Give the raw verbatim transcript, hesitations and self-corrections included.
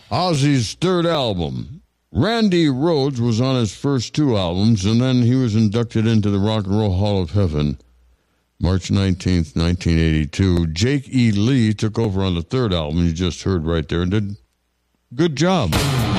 Ozzy's third album. Randy Rhoads was on his first two albums, and then he was inducted into the Rock and Roll Hall of Heaven March nineteenth, nineteen eighty-two. Jake E. Lee took over on the third album you just heard right there and did good job.